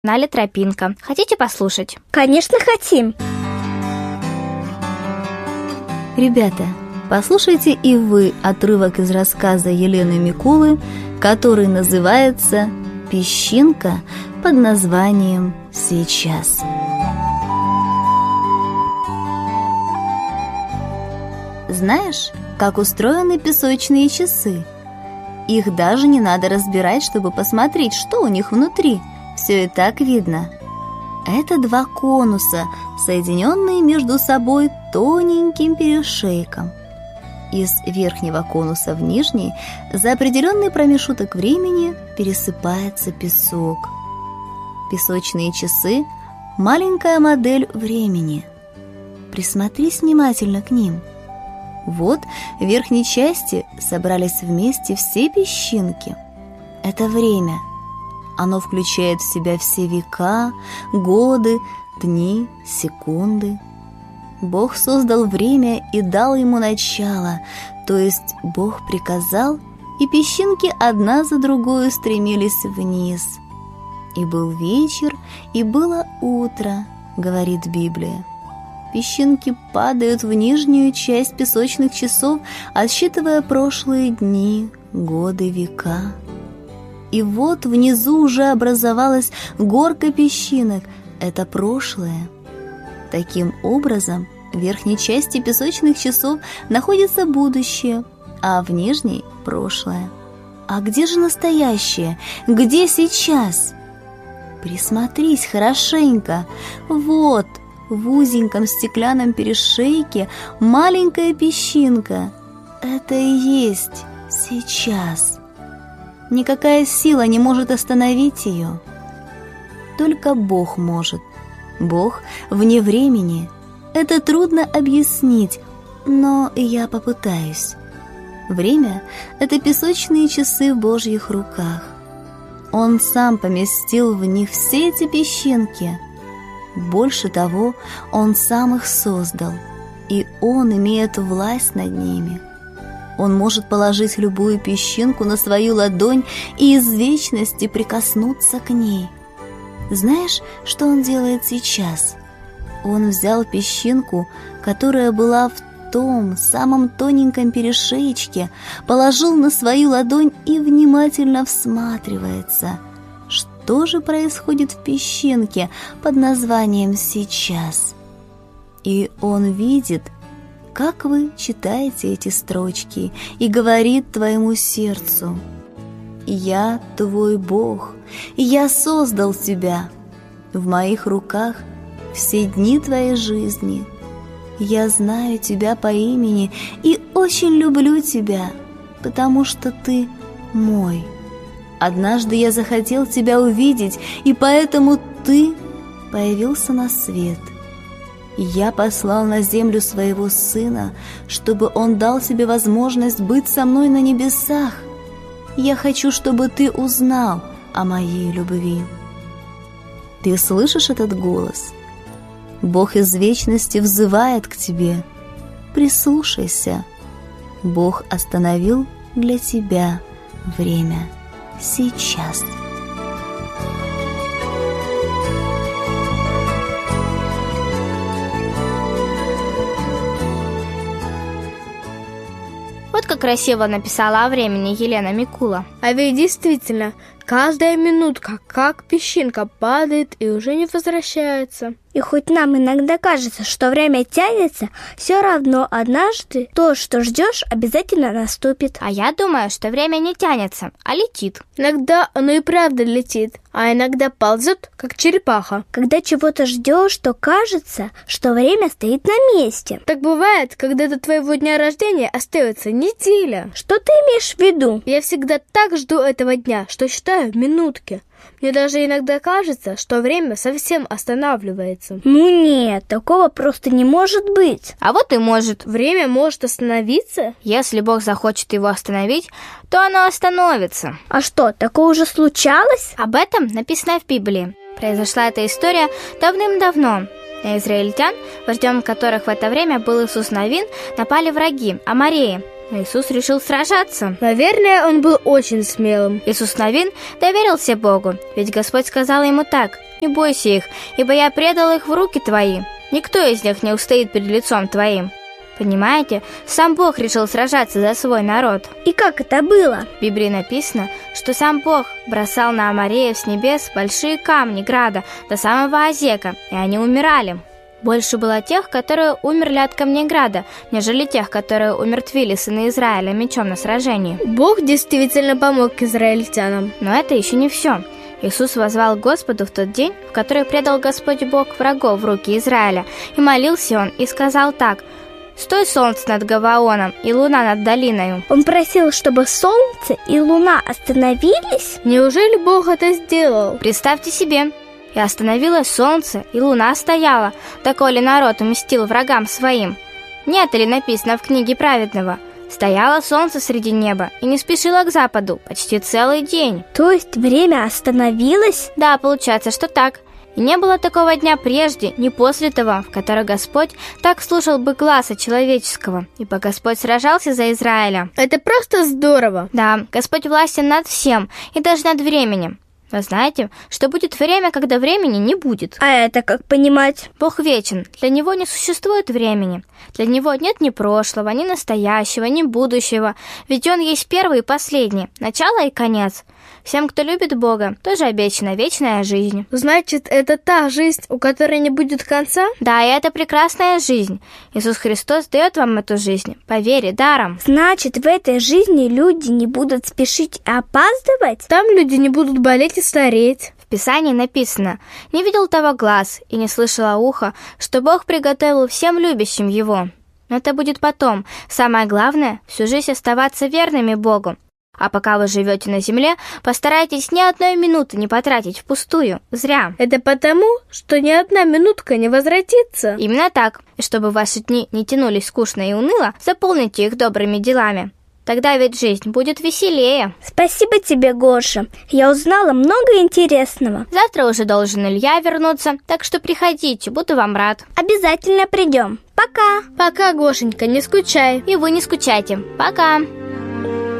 канале Тропинка. Хотите послушать? Конечно, хотим! Ребята, послушайте и вы отрывок из рассказа Елены Микулы, который называется «Песчинка» под названием «Сейчас». Знаешь, как устроены песочные часы? Их даже не надо разбирать, чтобы посмотреть, что у них внутри. Все и так видно. Это два конуса, соединенные между собой тоненьким перешейком. Из верхнего конуса в нижний за определенный промежуток времени пересыпается песок. Песочные часы – маленькая модель времени. Присмотрись внимательно к ним. Вот в верхней части собрались вместе все песчинки. Это время. Оно включает в себя все века, годы, дни, секунды. Бог создал время и дал ему начало, то есть Бог приказал, и песчинки одна за другой стремились вниз. И был вечер, и было утро, говорит Библия. Песчинки падают в нижнюю часть песочных часов, отсчитывая прошлые дни, годы, века. И вот внизу уже образовалась горка песчинок. Это прошлое. Таким образом, в верхней части песочных часов находится будущее, а в нижней – прошлое. А где же настоящее? Где сейчас? Присмотрись хорошенько. Вот, в узеньком стеклянном перешейке маленькая песчинка. Это и есть сейчас. Никакая сила не может остановить ее. Только Бог может. Бог вне времени. Это трудно объяснить, но я попытаюсь. Время – это песочные часы в Божьих руках. Он сам поместил в них все эти песчинки. Больше того, Он сам их создал, и Он имеет власть над ними. Он может положить любую песчинку на свою ладонь и из вечности прикоснуться к ней. Знаешь, что Он делает сейчас? Он взял песчинку, которая была в том самом тоненьком перешеечке, положил на свою ладонь и внимательно всматривается. Что же происходит в песчинке под названием «Сейчас»? И Он видит, как вы читаете эти строчки, и говорит твоему сердцу: «Я твой Бог, я создал тебя. В моих руках все дни твоей жизни. Я знаю тебя по имени и очень люблю тебя, потому что ты мой. Однажды я захотел тебя увидеть, и поэтому ты появился на свет. Я послал на землю своего Сына, чтобы Он дал тебе возможность быть со мной на небесах. Я хочу, чтобы ты узнал о моей любви». Ты слышишь этот голос? Бог из вечности взывает к тебе. Прислушайся. Бог остановил для тебя время сейчас. Вот как красиво написала о времени Елена Микула. А ведь действительно, каждая минутка, как песчинка, падает и уже не возвращается. И хоть нам иногда кажется, что время тянется, все равно однажды то, что ждешь, обязательно наступит. А я думаю, что время не тянется, а летит. Иногда оно и правда летит, а иногда ползет, как черепаха. Когда чего-то ждешь, то кажется, что время стоит на месте. Так бывает, когда до твоего дня рождения остается неделя. Что ты имеешь в виду? Я всегда так жду этого дня, что считаю минутки. Мне даже иногда кажется, что время совсем останавливается. Ну нет, такого просто не может быть. А вот и может. Время может остановиться? Если Бог захочет его остановить, то оно остановится. А что, такое уже случалось? Об этом написано в Библии. Произошла эта история давным-давно. На израильтян, вождем которых в это время был Иисус Навин, напали враги, амореи. Но Иисус решил сражаться. Наверное, он был очень смелым. Иисус Навин доверился Богу, ведь Господь сказал ему так: Не бойся их, ибо я предал их в руки твои. Никто из них не устоит перед лицом твоим». Понимаете, сам Бог решил сражаться за свой народ. И как это было? В Библии написано, что сам Бог бросал на амореев с небес большие камни града до самого Азека, и они умирали. Больше было тех, которые умерли от камней града, нежели тех, которые умертвили сына Израиля мечом на сражении. Бог действительно помог израильтянам. Но это еще не все. Иисус воззвал к Господу в тот день, в который предал Господь Бог врагов в руки Израиля, и молился он, и сказал так: «Стой, солнце над Гаваоном, и луна над долиною». Он просил, чтобы солнце и луна остановились? Неужели Бог это сделал? Представьте себе, и остановилось солнце, и луна стояла, доколе народ уместил врагам своим. Нет ли написано в книге праведного: «Стояло солнце среди неба и не спешило к западу почти целый день». То есть время остановилось? Да, получается, что так. И не было такого дня прежде, ни после того, в который Господь так слушал бы гласа человеческого, ибо Господь сражался за Израиля. Это просто здорово. Да, Господь властен над всем, и даже над временем. Но знаете, что будет время, когда времени не будет? А это как понимать? Бог вечен, для Него не существует времени. Для Него нет ни прошлого, ни настоящего, ни будущего, ведь Он есть первый и последний, начало и конец. Всем, кто любит Бога, тоже обещана вечная жизнь. Значит, это та жизнь, у которой не будет конца? Да, и это прекрасная жизнь. Иисус Христос дает вам эту жизнь, по вере, даром. Значит, в этой жизни люди не будут спешить и опаздывать? Там люди не будут болеть и стареть. В Писании написано: «Не видел того глаз и не слышало ухо, что Бог приготовил всем любящим Его». Но это будет потом. Самое главное – всю жизнь оставаться верными Богу. А пока вы живете на земле, постарайтесь ни одной минуты не потратить впустую, зря. Это потому, что ни одна минутка не возвратится. Именно так. И чтобы ваши дни не тянулись скучно и уныло, заполните их добрыми делами. Тогда ведь жизнь будет веселее. Спасибо тебе, Гоша. Я узнала много интересного. Завтра уже должен Илья вернуться, так что приходите, буду вам рад. Обязательно придем. Пока. Пока, Гошенька, не скучай. И вы не скучайте. Пока.